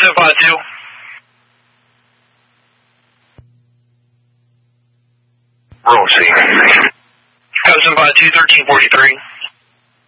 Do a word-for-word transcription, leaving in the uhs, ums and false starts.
seven five two. Roll C. seven five two, thirteen forty-three.